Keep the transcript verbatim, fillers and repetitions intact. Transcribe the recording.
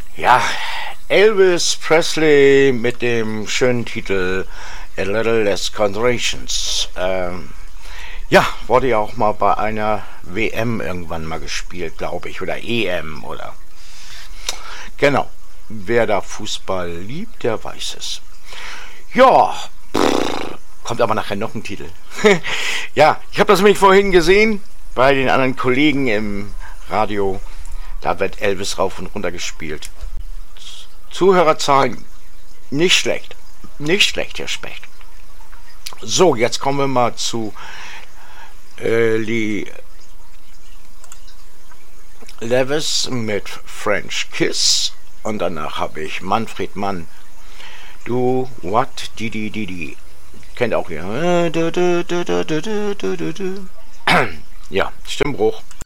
Ja, Elvis Presley mit dem schönen Titel A Little Less Considerations. Ähm, ja, wurde ja auch mal bei einer W M irgendwann mal gespielt, glaube ich, oder E M oder. Genau. Wer da Fußball liebt, der weiß es. Ja, pff, kommt aber nachher noch ein Titel. Ja, ich habe das nämlich vorhin gesehen bei den anderen Kollegen im Radio. Da wird Elvis rauf und runter gespielt. Zuhörerzahlen nicht schlecht. Nicht schlecht, Herr Specht. So, jetzt kommen wir mal zu äh, Lee Levis mit French Kiss. Und danach habe ich Manfred Mann. Du, what, Didi, Didi. Kennt auch ihr. Ja, Stimmbruch.